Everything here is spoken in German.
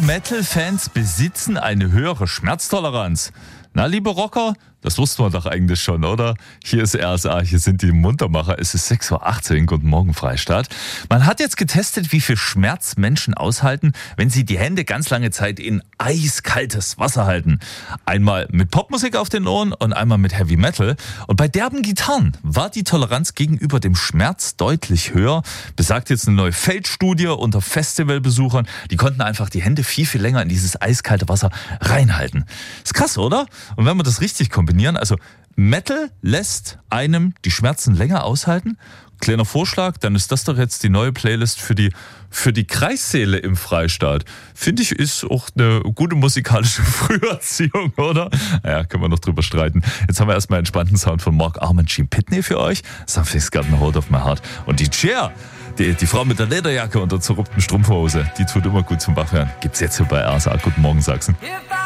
Heavy-Metal-Fans besitzen eine höhere Schmerztoleranz. Na, liebe Rocker, das wussten wir doch eigentlich schon, oder? Hier ist RSA, hier sind die Muntermacher. Es ist 6.18 Uhr, guten Morgen, Freistaat. Man hat jetzt getestet, wie viel Schmerz Menschen aushalten, wenn sie die Hände ganz lange Zeit in eiskaltes Wasser halten. Einmal mit Popmusik auf den Ohren und einmal mit Heavy Metal. Und bei derben Gitarren war die Toleranz gegenüber dem Schmerz deutlich höher. Besagt jetzt eine neue Feldstudie unter Festivalbesuchern. Die konnten einfach die Hände viel, viel länger in dieses eiskalte Wasser reinhalten. Ist krass, oder? Und wenn man das richtig kombinieren, also Metal lässt einem die Schmerzen länger aushalten. Kleiner Vorschlag, dann ist das doch jetzt die neue Playlist für die Kreissäle im Freistaat. Finde ich, ist auch eine gute musikalische Früherziehung, oder? Ja, können wir noch drüber streiten. Jetzt haben wir erstmal einen entspannten Sound von Mark Arment, Gene Pitney für euch. Something's got a hold of my heart. Und die Cher, die Frau mit der Lederjacke und der zerrupften Strumpfhose, die tut immer gut zum Wachwerden. Gibt's jetzt hier bei RSA. Guten Morgen, Sachsen.